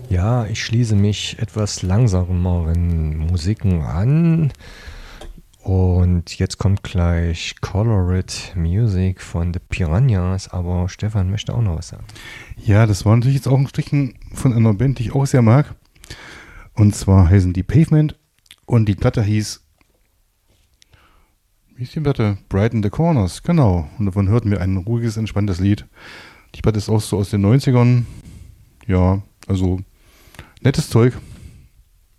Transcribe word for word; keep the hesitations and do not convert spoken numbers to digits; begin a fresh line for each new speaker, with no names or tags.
Ja, ich schließe mich etwas langsameren Musiken an. Und jetzt kommt gleich Colored Music von The Piranhas, aber Stefan möchte auch noch was sagen.
Ja, das war natürlich jetzt auch ein Stückchen von einer Band, die ich auch sehr mag. Und zwar heißen die Pavement und die Platte hieß, wie ist die Platte? Brighten the Corners, genau. Und davon hörten wir ein ruhiges, entspanntes Lied. Die Platte ist auch so aus den neunzigern. Ja, also nettes Zeug.